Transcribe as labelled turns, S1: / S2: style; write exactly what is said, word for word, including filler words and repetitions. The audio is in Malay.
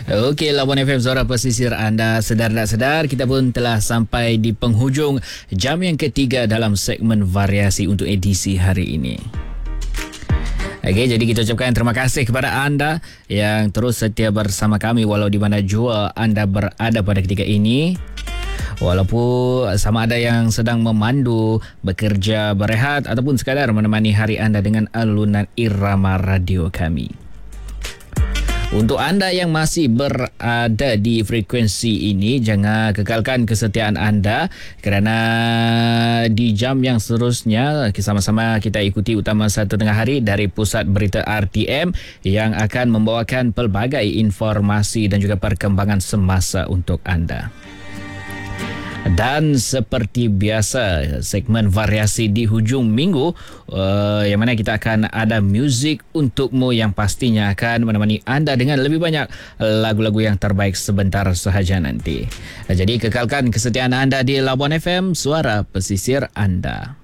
S1: Okey, Labuan F M, suara pesisir anda. Sedar tak sedar, kita pun telah sampai di penghujung jam yang ketiga dalam segmen variasi untuk edisi hari ini. Okey, jadi kita ucapkan terima kasih kepada anda yang terus setia bersama kami walau di mana jua anda berada pada ketika ini. Walaupun sama ada yang sedang memandu, bekerja, berehat ataupun sekadar menemani hari anda dengan alunan irama radio kami. Untuk anda yang masih berada di frekuensi ini, jangan kekalkan kesetiaan anda kerana di jam yang seterusnya sama-sama kita ikuti Utama Satu Tengah Hari dari Pusat Berita R T M yang akan membawakan pelbagai informasi dan juga perkembangan semasa untuk anda. Dan seperti biasa, segmen variasi di hujung minggu uh, yang mana kita akan ada muzik untukmu yang pastinya akan menemani anda dengan lebih banyak lagu-lagu yang terbaik sebentar sahaja nanti. Jadi kekalkan kesetiaan anda di Labuan F M, suara pesisir anda.